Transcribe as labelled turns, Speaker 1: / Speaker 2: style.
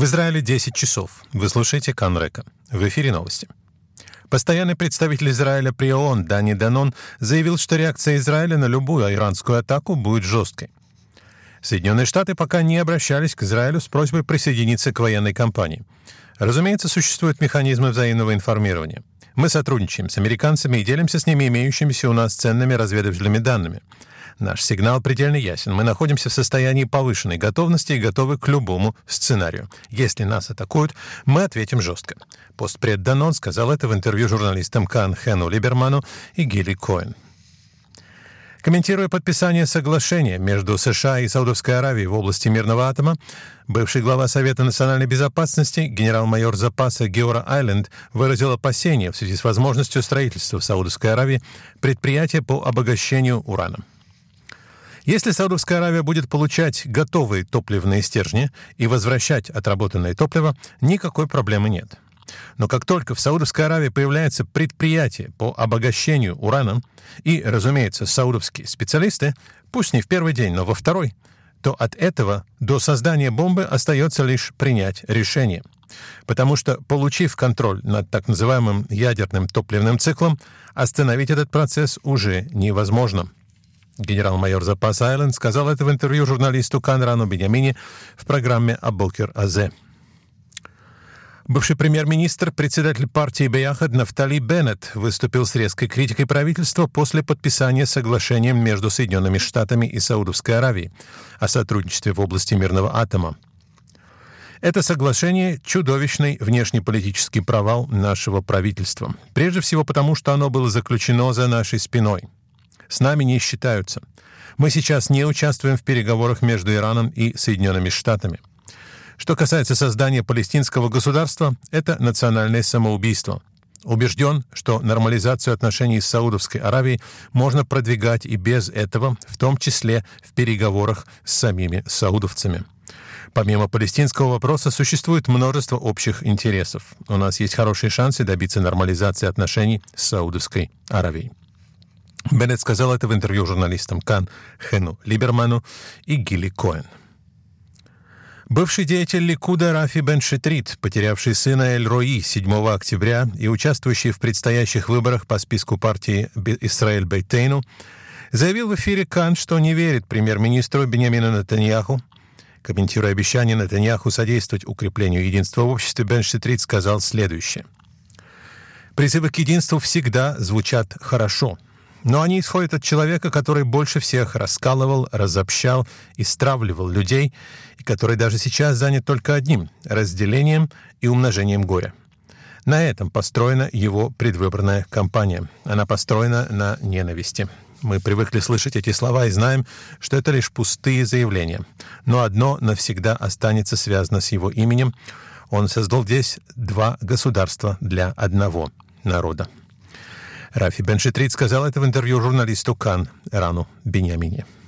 Speaker 1: Израиле 10 часов. Вы слушаете Кан Река. В эфире новости. Постоянный представитель Израиля при ООН Дани Данон заявил, что реакция Израиля на любую иранскую атаку будет жесткой. Соединенные Штаты пока не обращались к Израилю с просьбой присоединиться к военной кампании. Разумеется, существуют механизмы взаимного информирования. Мы сотрудничаем с американцами и делимся с ними имеющимися у нас ценными разведывательными данными. Наш сигнал предельно ясен. Мы находимся в состоянии повышенной готовности и готовы к любому сценарию. Если нас атакуют, мы ответим жестко. Постпред Данон сказал это в интервью журналистам Кан Хену Либерману и Гили Коэн. Комментируя подписание соглашения между США и Саудовской Аравией в области мирного атома, бывший глава Совета национальной безопасности, генерал-майор запаса Геора Айленд выразил опасения в связи с возможностью строительства в Саудовской Аравии предприятия по обогащению урана. Если Саудовская Аравия будет получать готовые топливные стержни и возвращать отработанное топливо, никакой проблемы нет. Но как только в Саудовской Аравии появляется предприятие по обогащению урана и, разумеется, саудовские специалисты, пусть не в первый день, но во второй, то от этого до создания бомбы остается лишь принять решение. Потому что, получив контроль над так называемым ядерным топливным циклом, остановить этот процесс уже невозможно. Генерал-майор запаса Айленд сказал это в интервью журналисту Канрану Биньямини в программе «Абокер Азе». Бывший премьер-министр, председатель партии Беяхад Нафтали Беннет выступил с резкой критикой правительства после подписания соглашения между Соединенными Штатами и Саудовской Аравией о сотрудничестве в области мирного атома. Это соглашение – чудовищный внешнеполитический провал нашего правительства. Прежде всего потому, что оно было заключено за нашей спиной. С нами не считаются. Мы сейчас не участвуем в переговорах между Ираном и Соединенными Штатами. Что касается создания палестинского государства, это национальное самоубийство. Убежден, что нормализацию отношений с Саудовской Аравией можно продвигать и без этого, в том числе в переговорах с самими саудовцами. Помимо палестинского вопроса существует множество общих интересов. У нас есть хорошие шансы добиться нормализации отношений с Саудовской Аравией. Беннет сказал это в интервью журналистам Кан Хену Либерману и Гили Коэн. Бывший деятель Ликуда Рафи Бен Шитрит, потерявший сына Эль-Рои 7 октября и участвующий в предстоящих выборах по списку партии Исраэль Бейтейну, заявил в эфире Кан, что не верит премьер-министру Биньямину Нетаньяху. Комментируя обещание Нетаньяху содействовать укреплению единства в обществе, Бен Шитрит сказал следующее. «Призывы к единству всегда звучат хорошо. Но они исходят от человека, который больше всех раскалывал, разобщал и стравливал людей, и который даже сейчас занят только одним – разделением и умножением горя. На этом построена его предвыборная кампания. Она построена на ненависти. Мы привыкли слышать эти слова и знаем, что это лишь пустые заявления. Но одно навсегда останется связано с его именем. Он создал здесь 2 государства для одного народа». Рафи Бен Шитрит сказал это в интервью журналисту Кан Рану Биньямини.